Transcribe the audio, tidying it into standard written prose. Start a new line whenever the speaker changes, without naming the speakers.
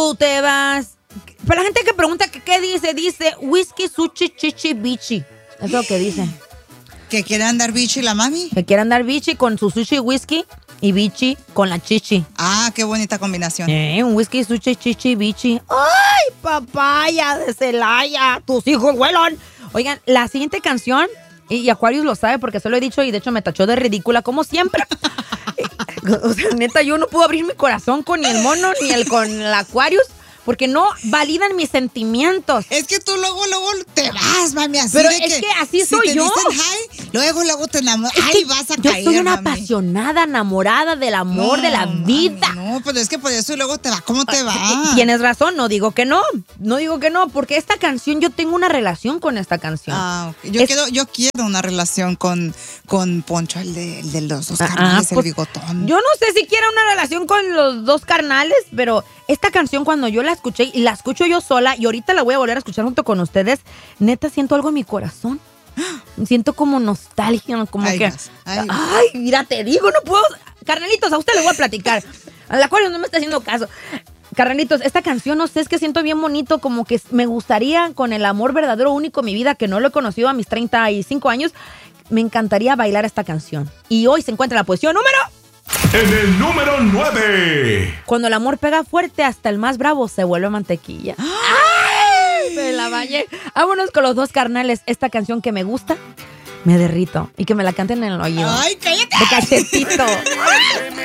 tú te vas. Para la gente que pregunta qué dice whisky, sushi, chichi, bichi. Eso es lo que dice.
¿Que quiere andar bichi la mami?
Que quiere andar bichi con su sushi whisky y bichi con la chichi.
Ah, qué bonita combinación.
Un whisky, sushi, chichi, bichi. ¡Ay, papaya de Celaya! ¡Tus hijos vuelan! Oigan, la siguiente canción, y Aquarius lo sabe porque se lo he dicho y de hecho me tachó de ridícula como siempre. O sea, neta, yo no puedo abrir mi corazón con ni el mono ni con el Aquarius. Porque no validan mis sentimientos.
Es que tú luego te vas, mami, así.
Pero
de
es que así
si
soy
te
yo.
Dicen hi, luego te enamoras.
Ay,
vas a
yo
caer,
soy una
mami.
apasionada, enamorada del amor, de la vida.
No, pero es que por eso luego te va. ¿Cómo te va?
Tienes razón, no digo que no. No digo que no, porque esta canción, yo tengo una relación con esta canción.
Ah, okay. Yo quiero una relación con Poncho, el de los dos carnales,
pues,
el bigotón.
Yo no sé si quiera una relación con los dos carnales, pero esta canción cuando yo la escuché, y la escucho yo sola, y ahorita la voy a volver a escuchar junto con ustedes, neta siento algo en mi corazón. Siento como nostalgia, como
ay,
que...
vas, ay, vas.
Ay, mira, te digo, no puedo... Carnalitos, a usted le voy a platicar. A la cual no me está haciendo caso. Carnalitos, esta canción, no sé, es que siento bien bonito, como que me gustaría, con el amor verdadero único en mi vida, que no lo he conocido a mis 35 años, me encantaría bailar esta canción. Y hoy se encuentra la posición número...
En el número 9.
Cuando el amor pega fuerte, hasta el más bravo se vuelve mantequilla. ¡Ay! Me la bañé. Vámonos con los dos carnales. Esta canción que me gusta, me derrito. Y que me la canten en el oído.
¡Ay, cállate!
De cachetito.